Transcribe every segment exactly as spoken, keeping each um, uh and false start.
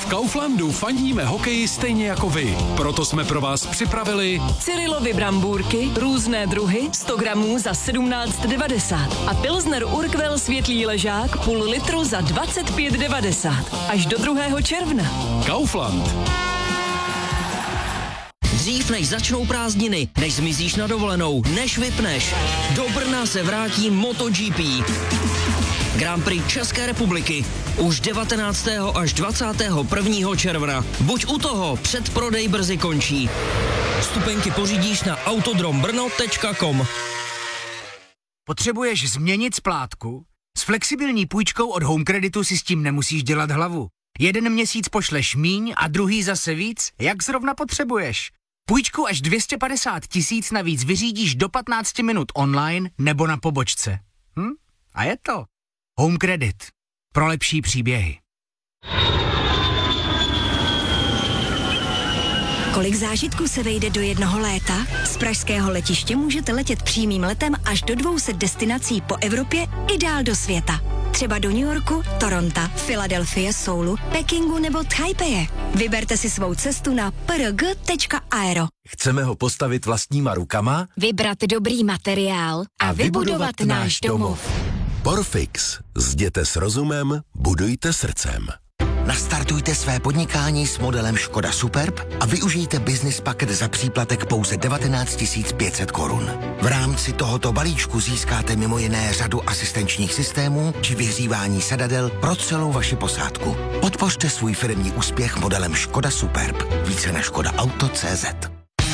Kauflandu fandíme hokeji stejně jako vy. Proto jsme pro vás připravili Cyrilovy brambůrky, různé druhy, sto gramů za sedmnáct devadesát a Pilsner Urquell světlý ležák půl litru za dvacet pět devadesát. Až do druhého června. Kaufland. Dřív než začnou prázdniny, než zmizíš na dovolenou, než vypneš, do Brna se vrátí MotoGP. Grand Prix České republiky už devatenáctého až dvacátého prvního června. Buď u toho, předprodej brzy končí. Vstupenky pořídíš na autodrombrno tečka com. Potřebuješ změnit splátku? S flexibilní půjčkou od Home Creditu si s tím nemusíš dělat hlavu. Jeden měsíc pošleš míň a druhý zase víc, jak zrovna potřebuješ. Půjčku až dvě stě padesát tisíc navíc vyřídíš do patnáct minut online nebo na pobočce. Hm? A je to. Home Credit. Pro lepší příběhy. Kolik zážitků se vejde do jednoho léta? Z pražského letiště můžete letět přímým letem až do dvou set destinací po Evropě i dál do světa. Třeba do New Yorku, Toronto, Filadelfie, Soulu, Pekingu nebo Taipeje. Vyberte si svou cestu na p r g tečka aero. Chceme ho postavit vlastníma rukama? Vybrat dobrý materiál a, a vybudovat náš domov. Porfix. Zděte s rozumem, budujte srdcem. Nastartujte své podnikání s modelem Škoda Superb a využijte business paket za příplatek pouze devatenáct tisíc pět set korun. V rámci tohoto balíčku získáte mimo jiné řadu asistenčních systémů či vyhřívání sedadel pro celou vaši posádku. Podpořte svůj firemní úspěch modelem Škoda Superb. Více na škoda auto tečka cé zet.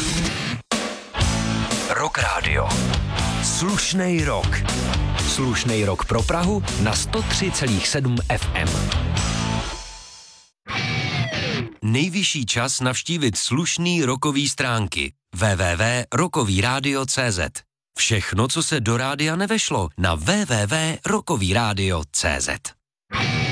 Rock Radio. Slušnej rok. Slušnej rok pro Prahu na sto tři celá sedm ef em. Nejvyšší čas navštívit slušný rokový stránky w w w tečka rokový rádio tečka cé zet. Všechno, co se do rádia nevešlo, na w w w tečka rokový rádio tečka cé zet.